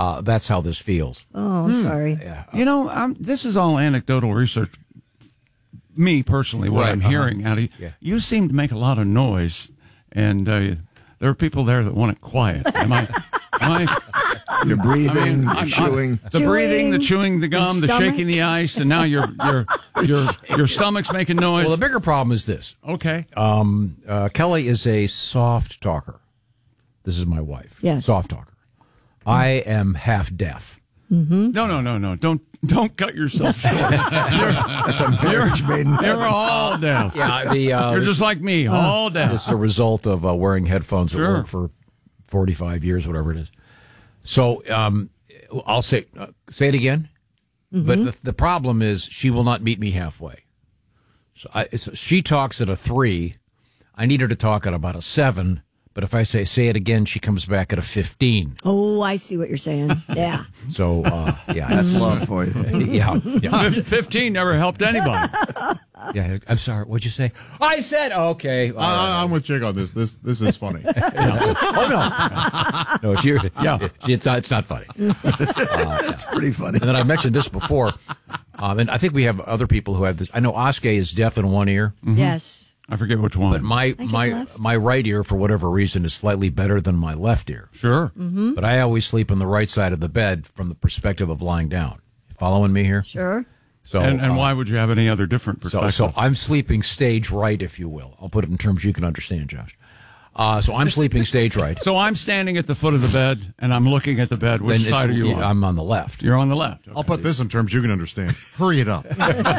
That's how this feels. Oh, I'm sorry. Yeah. This is all anecdotal research. Me personally, what I'm hearing out of you, you seem to make a lot of noise, and there are people there that want it quiet. Am I You're breathing, you're chewing. The breathing, the chewing the gum, the stomach. shaking the ice, and now your stomach's making noise. Well, the bigger problem is this. Okay. Kelly is a soft talker. This is my wife. Yes. Soft talker. I am half deaf. No. Don't cut yourself short. That's a marriage made in You're all deaf. Yeah, You're just like me, all deaf. This is a result of wearing headphones Sure. at work for 45 years, whatever it is. So I'll say it again. But the problem is she will not meet me halfway. So she talks at a 3. I need her to talk at about a 7. But if I say it again, she comes back at a 15. Oh, I see what you're saying. Yeah. So, That's love for you. yeah. 15 never helped anybody. Yeah, I'm sorry. What'd you say? I said, okay. I'm with Jake on this. This is funny. Oh, no. No, it's not funny. It's pretty funny. And then I mentioned this before. And I think we have other people who have this. I know Oskay is deaf in one ear. Yes. I forget which one. But my right ear, for whatever reason, is slightly better than my left ear. Sure. But I always sleep on the right side of the bed from the perspective of lying down. Following me here? Sure. So, and why would you have any other different perspective? So I'm sleeping stage right, if you will. I'll put it in terms you can understand, Josh. So I'm sleeping stage right. So I'm standing at the foot of the bed, and I'm looking at the bed. Which side are you on? I'm on the left. You're on the left. Okay. I'll put this in terms you can understand. Hurry it up.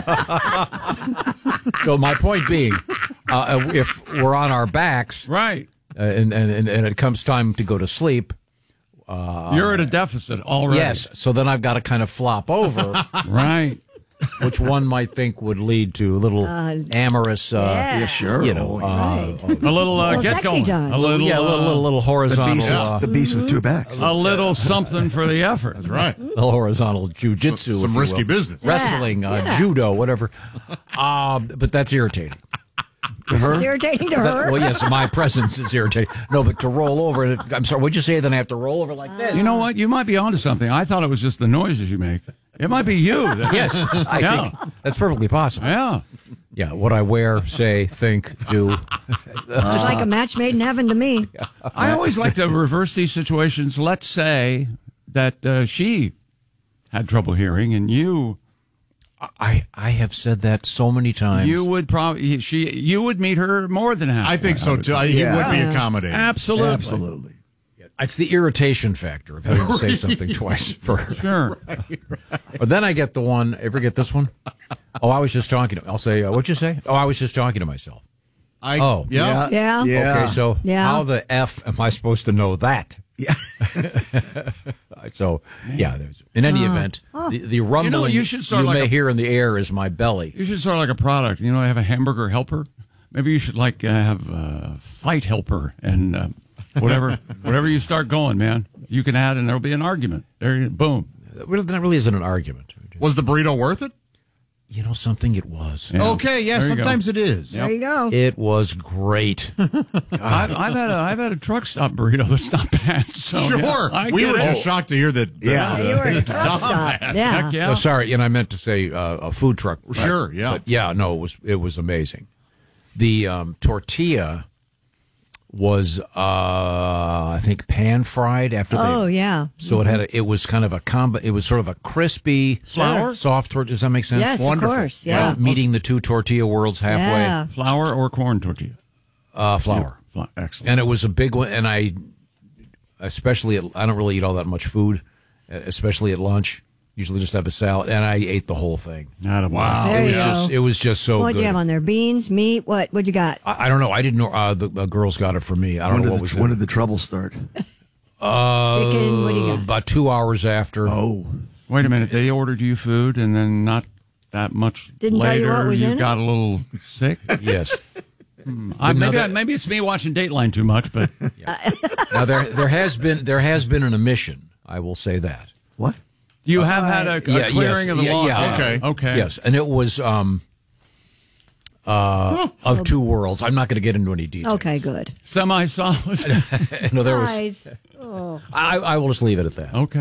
So my point being, if we're on our backs, Right. and it comes time to go to sleep, You're at a deficit already. yes. So then I've got to kind of flop over, Right. which one might think would lead to a little amorous, yeah. Sure. you know, Right. A little get sexy going. time. A little, little horizontal, The beast with two backs. a little something for the effort. That's right. little horizontal jujitsu, Some if you risky will. business. Wrestling, judo, whatever. But that's irritating. To her? It's irritating to her. Well, yes, my presence is irritating. No, but to roll over, I'm sorry, what'd you say? Then I have to roll over like this? You know what? You might be onto something. I thought it was just the noises you make. It might be you. Yes, I Yeah. think that's perfectly possible. Yeah. Yeah, what I wear, say, think, do. It's like a match made in heaven to me. I always like to reverse these situations. Let's say that she had trouble hearing, and you I have said that so many times. you would probably you would meet her more than half. I think so, too. He would be accommodating. Absolutely. Absolutely. It's the irritation factor of having to say something twice for her. Sure. But then I get the one, ever get this one? Oh, I was just talking to, I'll say, what'd you say? Oh, I was just talking to myself. Yeah. Yeah. Okay, so Yeah. how the F am I supposed to know that? Yeah. So, yeah, in any event, the rumbling you should start like may a- hear in the air is my belly. You should start like a product. You know, have a hamburger helper. Maybe you should have a fight helper and whatever you start going, man. You can add, and there'll be an argument. There, boom. That really isn't an argument. Was the burrito worth it? You know something? It was. Yeah. Okay, yeah, There you sometimes go. it is. There you go. It was great. I've had a truck stop burrito that's not bad. So, Sure. yeah, I We get were it. just shocked to hear that. Yeah. You were at a truck stop. Yeah. Heck yeah. Oh, sorry, and I meant to say a food truck. Sure, yeah. But yeah, no, it was amazing. The tortilla was I think pan fried after they. Oh, yeah. So it was kind of a combo. It was sort of a crispy Flour? soft tortilla. Does that make sense? Yes, Wonderful. of course. Yeah. Meeting the two tortilla worlds halfway. Yeah. Flour or corn tortilla? Flour. Excellent. And it was a big one. And I don't really eat all that much food, especially at lunch. Usually just have a salad, and I ate the whole thing. Wow. There you go. It was just so What'd good. you have on there? Beans, meat? What'd you got? I don't know. I didn't know. The girls got it for me. I don't know what was When it. did the trouble start? Chicken? What do you got? About 2 hours after. Oh. Wait a minute. They ordered you food, and then not that much Didn't tell later, you what was in it? got a little sick. Yes. Maybe it's me watching Dateline too much, but Now there has been an omission. I will say that. What? you have had a clearing of the law. Okay. Okay. Yes, and it was of two worlds. I'm not going to get into any detail. Okay, good. Semi-solid. No, there was. Guys. Oh. I will just leave it at that. Okay.